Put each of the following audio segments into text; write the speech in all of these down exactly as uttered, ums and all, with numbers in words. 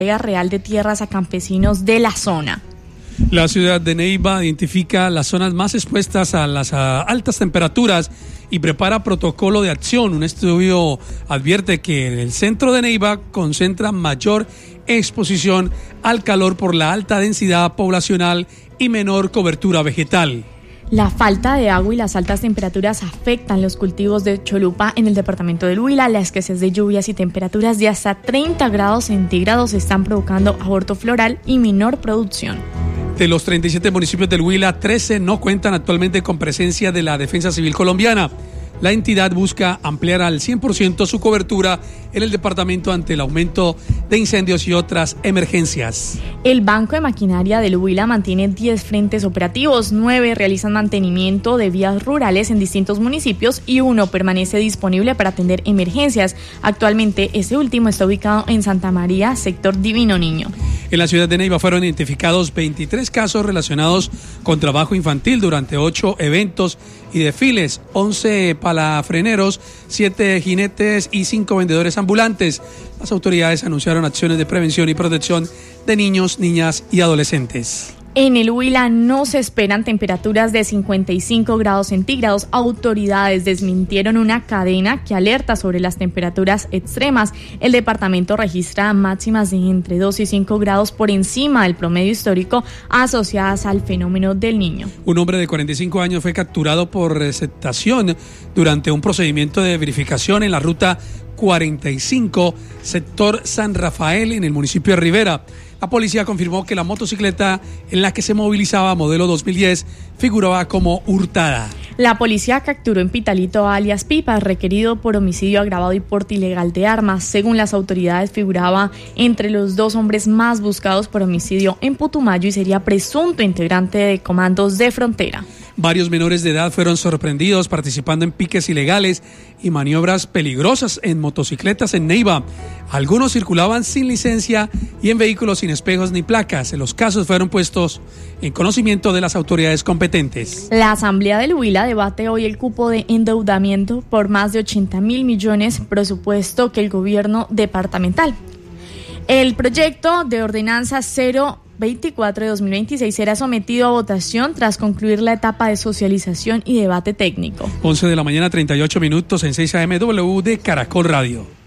real de tierras a campesinos de la zona. La ciudad de Neiva identifica las zonas más expuestas a las a altas temperaturas y prepara protocolo de acción. Un estudio advierte que en el centro de Neiva concentra mayor exposición al calor por la alta densidad poblacional y menor cobertura vegetal. La falta de agua y las altas temperaturas afectan los cultivos de cholupa en el departamento del Huila. La escasez de lluvias y temperaturas de hasta treinta grados centígrados están provocando aborto floral y menor producción. De los treinta y siete municipios del Huila, trece no cuentan actualmente con presencia de la Defensa Civil colombiana. La entidad busca ampliar al cien por ciento su cobertura en el departamento ante el aumento de incendios y otras emergencias. El Banco de Maquinaria del Huila mantiene diez frentes operativos, nueve realizan mantenimiento de vías rurales en distintos municipios y uno permanece disponible para atender emergencias. Actualmente, este último está ubicado en Santa María, sector Divino Niño. En la ciudad de Neiva fueron identificados veintitrés casos relacionados con trabajo infantil durante ocho eventos y desfiles, once palafreneros, siete jinetes y cinco vendedores ambulantes. Las autoridades anunciaron acciones de prevención y protección de niños, niñas y adolescentes. En el Huila no se esperan temperaturas de cincuenta y cinco grados centígrados. Autoridades desmintieron una cadena que alerta sobre las temperaturas extremas. El departamento registra máximas de entre dos y cinco grados por encima del promedio histórico asociadas al fenómeno del Niño. Un hombre de cuarenta y cinco años fue capturado por receptación durante un procedimiento de verificación en la ruta cuarenta y cinco, sector San Rafael, en el municipio de Rivera. La policía confirmó que la motocicleta en la que se movilizaba, modelo dos mil diez, figuraba como hurtada. La policía capturó en Pitalito alias Pipa, requerido por homicidio agravado y porte ilegal de armas. Según las autoridades, figuraba entre los dos hombres más buscados por homicidio en Putumayo y sería presunto integrante de comandos de frontera. Varios menores de edad fueron sorprendidos participando en piques ilegales y maniobras peligrosas en motocicletas en Neiva. Algunos circulaban sin licencia y en vehículos sin espejos ni placas. Los casos fueron puestos en conocimiento de las autoridades competentes. La Asamblea del Huila debate hoy el cupo de endeudamiento por más de ochenta mil millones, presupuesto que el gobierno departamental. El proyecto de ordenanza cero veinticuatro de dos mil veintiséis será sometido a votación tras concluir la etapa de socialización y debate técnico. once de la mañana, treinta y ocho minutos en seis A M W de Caracol Radio.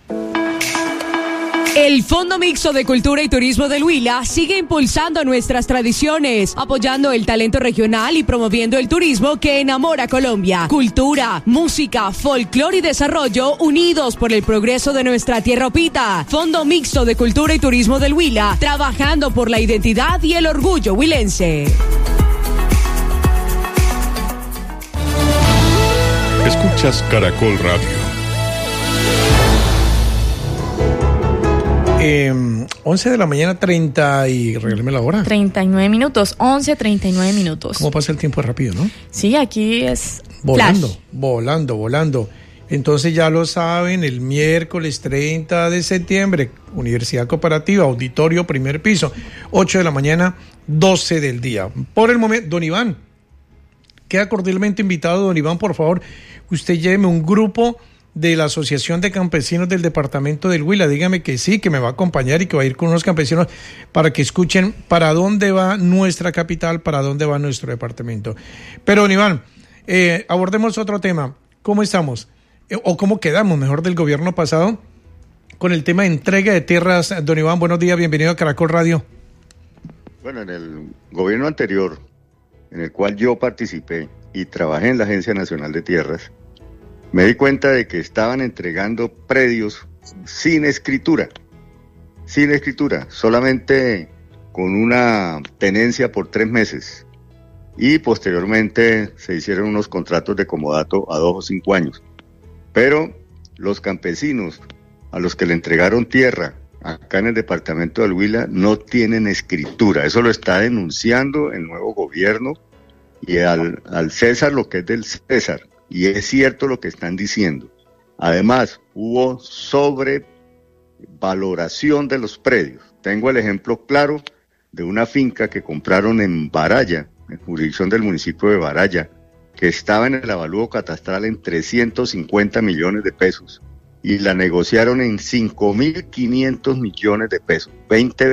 El Fondo Mixto de Cultura y Turismo del Huila sigue impulsando nuestras tradiciones, apoyando el talento regional y promoviendo el turismo que enamora a Colombia. Cultura, música, folclore y desarrollo unidos por el progreso de nuestra tierra opita. Fondo Mixto de Cultura y Turismo del Huila, trabajando por la identidad y el orgullo huilense. Escuchas Caracol Radio. Eh, once de la mañana, treinta y... Regáleme la hora. treinta y nueve minutos, once, treinta y nueve minutos. ¿Cómo pasa el tiempo rápido, no? Sí, aquí es volando, flash. volando, volando. Entonces ya lo saben, el miércoles treinta de septiembre, Universidad Cooperativa, auditorio, primer piso, ocho de la mañana, doce del día. Por el momento, don Iván, queda cordialmente invitado, don Iván, por favor, usted lléveme un grupo de la Asociación de Campesinos del Departamento del Huila. Dígame que sí, que me va a acompañar y que va a ir con unos campesinos para que escuchen para dónde va nuestra capital, para dónde va nuestro departamento. Pero, don Iván, eh, abordemos otro tema. ¿Cómo estamos? Eh, o cómo quedamos, mejor, del gobierno pasado con el tema de entrega de tierras. Don Iván, buenos días, bienvenido a Caracol Radio. Bueno, en el gobierno anterior, en el cual yo participé y trabajé en la Agencia Nacional de Tierras, me di cuenta de que estaban entregando predios sin escritura, sin escritura, solamente con una tenencia por tres meses. Y posteriormente se hicieron unos contratos de comodato a dos o cinco años. Pero los campesinos a los que le entregaron tierra acá en el departamento del Huila no tienen escritura. Eso lo está denunciando el nuevo gobierno y al, al César lo que es del César. Y es cierto lo que están diciendo. Además, hubo sobrevaloración de los predios. Tengo el ejemplo claro de una finca que compraron en Baraya, en jurisdicción del municipio de Baraya, que estaba en el avalúo catastral en trescientos cincuenta millones de pesos. y la negociaron en cinco mil quinientos millones de pesos, veinte